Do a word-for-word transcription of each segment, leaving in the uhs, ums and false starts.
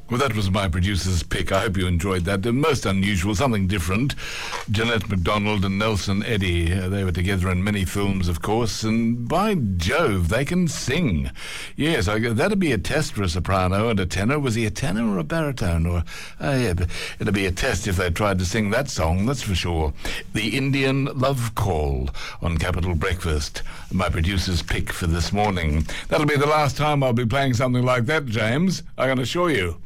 Well, that was my producer's pick. I hope you enjoyed that. The most unusual, something different. Jeanette MacDonald and Nelson Eddy, uh, they were together in many films, of course, and by Jove, they can sing. Yes, I, that'd be a test for a soprano and a tenor. Was he a tenor or a baritone? Or uh, yeah, but it'd be a test if they tried to sing that song, that's for sure. The Indian Love Call on Capital Breakfast, my producer's pick for this morning. That'll be the last time I'll be playing something like that, James, I can assure you.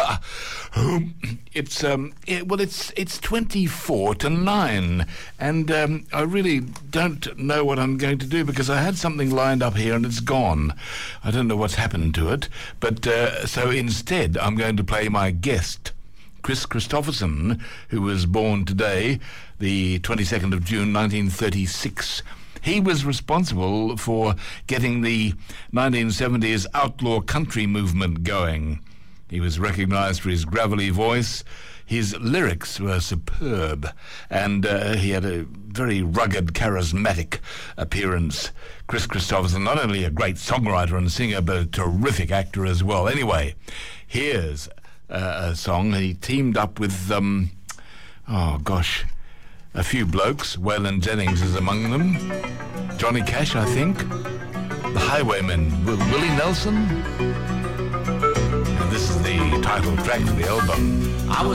it's um it, well it's it's twenty-four to nine, and um, I really don't know what I'm going to do because I had something lined up here and it's gone. I don't know what's happened to it, but uh, so instead I'm going to play my guest, Chris Christopherson, who was born today, the twenty-second of June nineteen thirty-six. He was responsible for getting the nineteen seventies outlaw country movement going. He was recognised for his gravelly voice. His lyrics were superb, and uh, he had a very rugged, charismatic appearance. Chris Christopherson, not only a great songwriter and singer, but a terrific actor as well. Anyway, here's uh, a song. He teamed up with, um, oh gosh, a few blokes. Waylon Jennings is among them. Johnny Cash, I think. The Highwaymen, Will- Willie Nelson. This is the title track for the album. I was